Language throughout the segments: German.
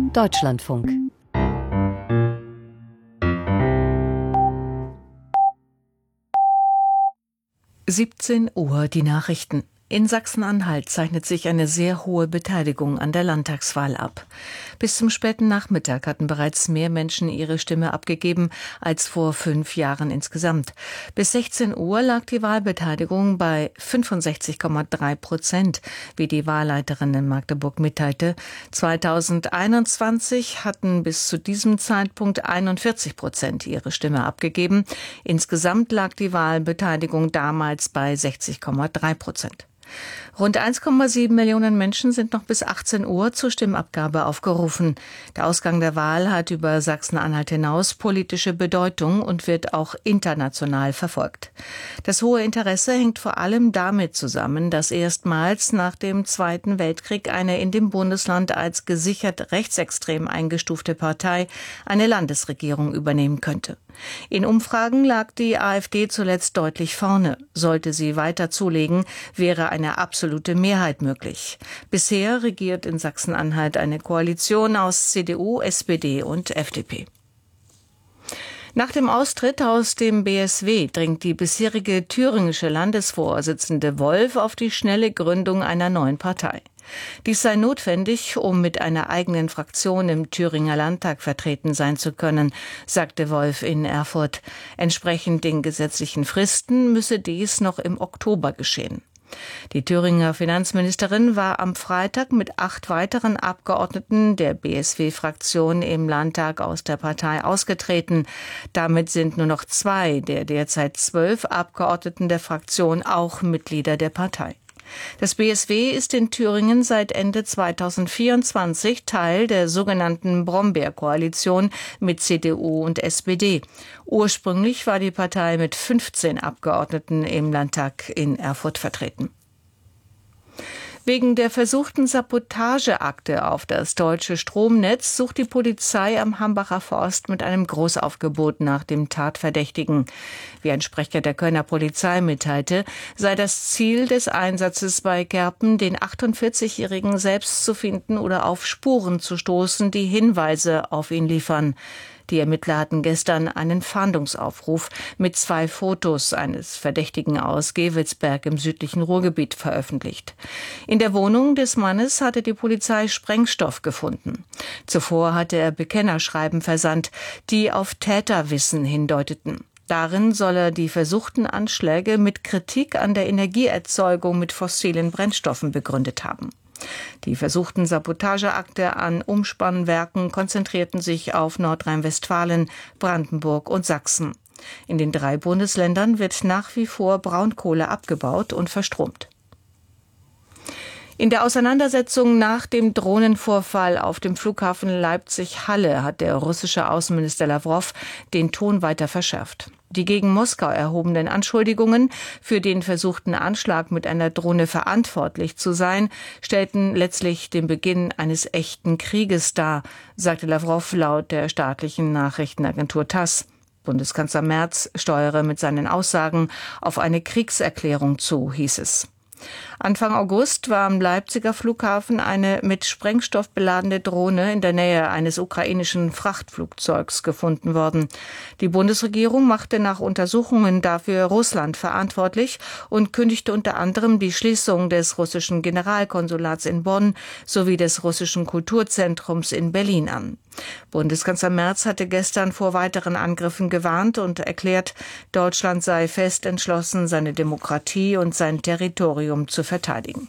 Deutschlandfunk. (17 Uhr) die Nachrichten. In Sachsen-Anhalt zeichnet sich eine sehr hohe Beteiligung an der Landtagswahl ab. Bis zum späten Nachmittag hatten bereits mehr Menschen ihre Stimme abgegeben als vor 5 Jahren insgesamt. Bis 16 Uhr lag die Wahlbeteiligung bei 65,3%, wie die Wahlleiterin in Magdeburg mitteilte. 2021 hatten bis zu diesem Zeitpunkt 41% ihre Stimme abgegeben. Insgesamt lag die Wahlbeteiligung damals bei 60,3%. Rund 1,7 Millionen Menschen sind noch bis 18 Uhr zur Stimmabgabe aufgerufen. Der Ausgang der Wahl hat über Sachsen-Anhalt hinaus politische Bedeutung und wird auch international verfolgt. Das hohe Interesse hängt vor allem damit zusammen, dass erstmals nach dem Zweiten Weltkrieg eine in dem Bundesland als gesichert rechtsextrem eingestufte Partei eine Landesregierung übernehmen könnte. In Umfragen lag die AfD zuletzt deutlich vorne. Sollte sie weiter zulegen, wäre eine absolute Mehrheit möglich. Bisher regiert in Sachsen-Anhalt eine Koalition aus CDU, SPD und FDP. Nach dem Austritt aus dem BSW dringt die bisherige thüringische Landesvorsitzende Wolf auf die schnelle Gründung einer neuen Partei. Dies sei notwendig, um mit einer eigenen Fraktion im Thüringer Landtag vertreten sein zu können, sagte Wolf in Erfurt. Entsprechend den gesetzlichen Fristen müsse dies noch im Oktober geschehen. Die Thüringer Finanzministerin war am Freitag mit 8 weiteren Abgeordneten der BSW-Fraktion im Landtag aus der Partei ausgetreten. Damit sind nur noch 2 der derzeit 12 Abgeordneten der Fraktion auch Mitglieder der Partei. Das BSW ist in Thüringen seit Ende 2024 Teil der sogenannten Brombeer-Koalition mit CDU und SPD. Ursprünglich war die Partei mit 15 Abgeordneten im Landtag in Erfurt vertreten. Wegen der versuchten Sabotageakte auf das deutsche Stromnetz sucht die Polizei am Hambacher Forst mit einem Großaufgebot nach dem Tatverdächtigen. Wie ein Sprecher der Kölner Polizei mitteilte, sei das Ziel des Einsatzes bei Kerpen, den 48-Jährigen selbst zu finden oder auf Spuren zu stoßen, die Hinweise auf ihn liefern. Die Ermittler hatten gestern einen Fahndungsaufruf mit 2 Fotos eines Verdächtigen aus Gevelsberg im südlichen Ruhrgebiet veröffentlicht. In der Wohnung des Mannes hatte die Polizei Sprengstoff gefunden. Zuvor hatte er Bekennerschreiben versandt, die auf Täterwissen hindeuteten. Darin soll er die versuchten Anschläge mit Kritik an der Energieerzeugung mit fossilen Brennstoffen begründet haben. Die versuchten Sabotageakte an Umspannwerken konzentrierten sich auf Nordrhein-Westfalen, Brandenburg und Sachsen. In den 3 Bundesländern wird nach wie vor Braunkohle abgebaut und verstromt. In der Auseinandersetzung nach dem Drohnenvorfall auf dem Flughafen Leipzig-Halle hat der russische Außenminister Lawrow den Ton weiter verschärft. Die gegen Moskau erhobenen Anschuldigungen, für den versuchten Anschlag mit einer Drohne verantwortlich zu sein, stellten letztlich den Beginn eines echten Krieges dar, sagte Lawrow laut der staatlichen Nachrichtenagentur TASS. Bundeskanzler Merz steuere mit seinen Aussagen auf eine Kriegserklärung zu, hieß es. Anfang August war am Leipziger Flughafen eine mit Sprengstoff beladene Drohne in der Nähe eines ukrainischen Frachtflugzeugs gefunden worden. Die Bundesregierung machte nach Untersuchungen dafür Russland verantwortlich und kündigte unter anderem die Schließung des russischen Generalkonsulats in Bonn sowie des russischen Kulturzentrums in Berlin an. Bundeskanzler Merz hatte gestern vor weiteren Angriffen gewarnt und erklärt, Deutschland sei fest entschlossen, seine Demokratie und sein Territorium zu verteidigen.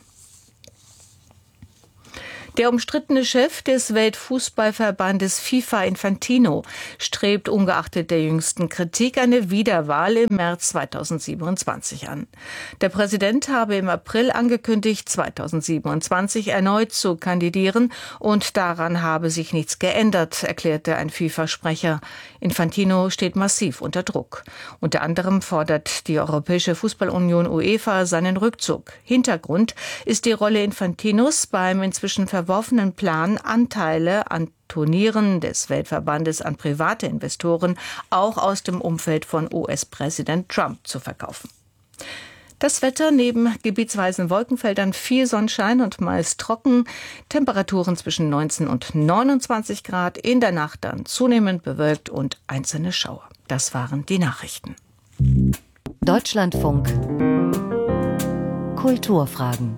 Der umstrittene Chef des Weltfußballverbandes FIFA Infantino strebt ungeachtet der jüngsten Kritik eine Wiederwahl im März 2027 an. Der Präsident habe im April angekündigt, 2027 erneut zu kandidieren und daran habe sich nichts geändert, erklärte ein FIFA-Sprecher. Infantino steht massiv unter Druck. Unter anderem fordert die Europäische Fußballunion UEFA seinen Rückzug. Hintergrund ist die Rolle Infantinos beim inzwischen verworfenen Plan, Anteile an Turnieren des Weltverbandes an private Investoren auch aus dem Umfeld von US-Präsident Trump zu verkaufen. Das Wetter neben gebietsweisen Wolkenfeldern viel Sonnenschein und meist trocken. Temperaturen zwischen 19 und 29 Grad. In der Nacht dann zunehmend bewölkt und einzelne Schauer. Das waren die Nachrichten. Deutschlandfunk. Kulturfragen.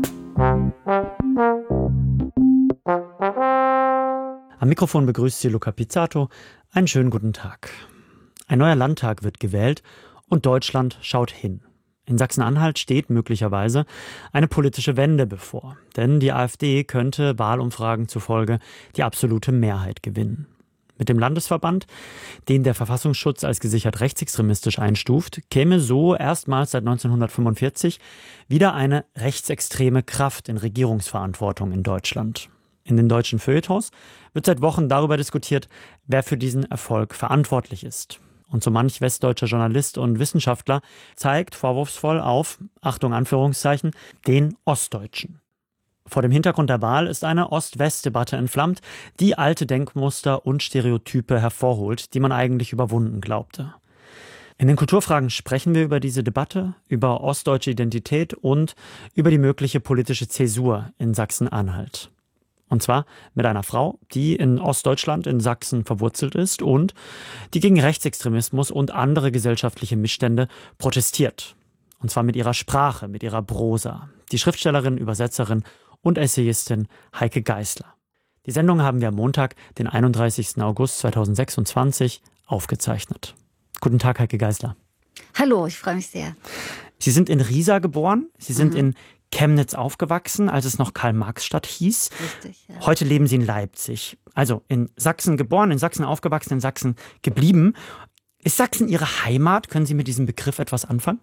Am Mikrofon begrüßt Sie Luca Pizzato. Einen schönen guten Tag. Ein neuer Landtag wird gewählt und Deutschland schaut hin. In Sachsen-Anhalt steht möglicherweise eine politische Wende bevor. Denn die AfD könnte Wahlumfragen zufolge die absolute Mehrheit gewinnen. Mit dem Landesverband, den der Verfassungsschutz als gesichert rechtsextremistisch einstuft, käme so erstmals seit 1945 wieder eine rechtsextreme Kraft in Regierungsverantwortung in Deutschland. In den deutschen Feuilletons wird seit Wochen darüber diskutiert, wer für diesen Erfolg verantwortlich ist. Und so manch westdeutscher Journalist und Wissenschaftler zeigt vorwurfsvoll auf, Achtung Anführungszeichen, den Ostdeutschen. Vor dem Hintergrund der Wahl ist eine Ost-West-Debatte entflammt, die alte Denkmuster und Stereotype hervorholt, die man eigentlich überwunden glaubte. In den Kulturfragen sprechen wir über diese Debatte, über ostdeutsche Identität und über die mögliche politische Zäsur in Sachsen-Anhalt. Und zwar mit einer Frau, die in Ostdeutschland in Sachsen verwurzelt ist und die gegen Rechtsextremismus und andere gesellschaftliche Missstände protestiert. Und zwar mit ihrer Sprache, mit ihrer Prosa. Die Schriftstellerin, Übersetzerin und Essayistin Heike Geisler. Die Sendung haben wir am Montag, den 31. August 2026, aufgezeichnet. Guten Tag, Heike Geisler. Hallo, ich freue mich sehr. Sie sind in Riesa geboren, Sie sind in Chemnitz aufgewachsen, als es noch Karl-Marx-Stadt hieß. Richtig, ja. Heute leben Sie in Leipzig. Also in Sachsen geboren, in Sachsen aufgewachsen, in Sachsen geblieben. Ist Sachsen Ihre Heimat? Können Sie mit diesem Begriff etwas anfangen?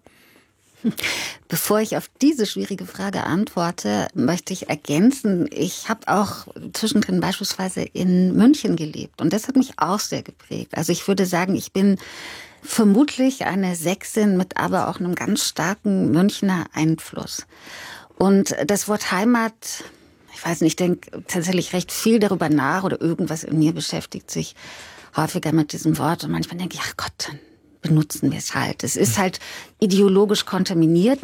Bevor ich auf diese schwierige Frage antworte, möchte ich ergänzen, ich habe auch zwischendrin beispielsweise in München gelebt und das hat mich auch sehr geprägt. Also ich würde sagen, ich bin vermutlich eine Sächsin mit aber auch einem ganz starken Münchner Einfluss. Und das Wort Heimat, ich weiß nicht, ich denke tatsächlich recht viel darüber nach oder irgendwas in mir beschäftigt sich häufiger mit diesem Wort und manchmal denke ich, ach Gott, dann benutzen wir es halt. Es ist halt ideologisch kontaminiert.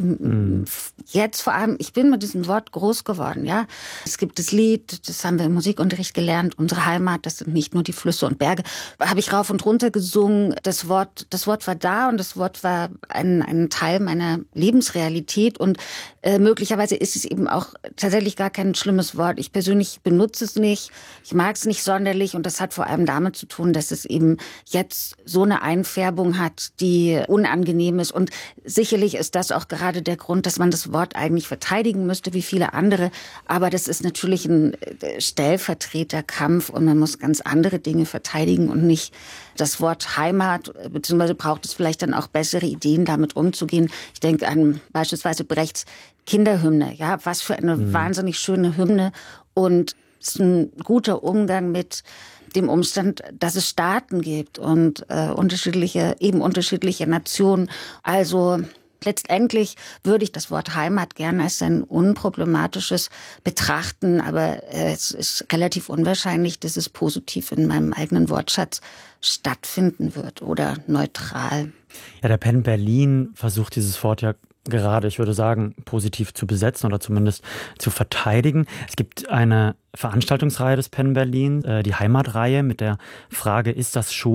Jetzt vor allem, ich bin mit diesem Wort groß geworden, ja. Es gibt das Lied, das haben wir im Musikunterricht gelernt, unsere Heimat, das sind nicht nur die Flüsse und Berge. Habe ich rauf und runter gesungen. Das Wort war da und das Wort war ein Teil meiner Lebensrealität und möglicherweise ist es eben auch tatsächlich gar kein schlimmes Wort. Ich persönlich benutze es nicht. Ich mag es nicht sonderlich und das hat vor allem damit zu tun, dass es eben jetzt so eine Einfärbung hat, die unangenehm ist. Und sicherlich ist das auch gerade der Grund, dass man das Wort eigentlich verteidigen müsste, wie viele andere. Aber das ist natürlich ein Stellvertreterkampf und man muss ganz andere Dinge verteidigen und nicht das Wort Heimat, beziehungsweise braucht es vielleicht dann auch bessere Ideen, damit umzugehen. Ich denke an beispielsweise Brechts Kinderhymne. Ja, was für eine wahnsinnig schöne Hymne. Und es ist ein guter Umgang mit dem Umstand, dass es Staaten gibt und unterschiedliche Nationen. Also letztendlich würde ich das Wort Heimat gerne als ein unproblematisches betrachten, aber es ist relativ unwahrscheinlich, dass es positiv in meinem eigenen Wortschatz stattfinden wird oder neutral. Ja, der PEN Berlin versucht dieses Wort ja gerade, ich würde sagen, positiv zu besetzen oder zumindest zu verteidigen. Es gibt eine Veranstaltungsreihe des PEN Berlin, die Heimatreihe mit der Frage, ist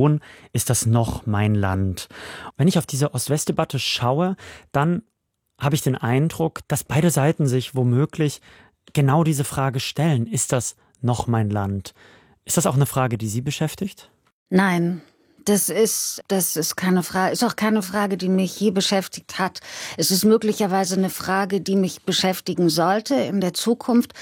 das noch mein Land? Wenn ich auf diese Ost-West-Debatte schaue, dann habe ich den Eindruck, dass beide Seiten sich womöglich genau diese Frage stellen. Ist das noch mein Land? Ist das auch eine Frage, die Sie beschäftigt? Nein. Das ist keine Frage, ist auch keine Frage, die mich je beschäftigt hat. Es ist möglicherweise eine Frage, die mich beschäftigen sollte in der Zukunft.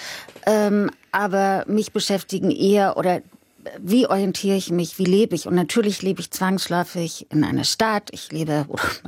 Aber mich beschäftigen eher, oder wie orientiere ich mich, wie lebe ich? Und natürlich lebe ich zwangsläufig in einer Stadt. Ich lebe, oder